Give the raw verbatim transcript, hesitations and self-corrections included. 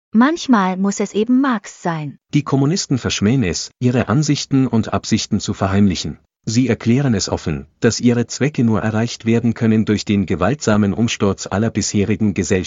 Manchmal muss es eben Marx sein. Die Kommunisten verschmähen es, ihre Ansichten und Absichten zu verheimlichen. Sie erklären es offen, dass ihre Zwecke nur erreicht werden können durch den gewaltsamen Umsturz aller bisherigen Gesellschaften.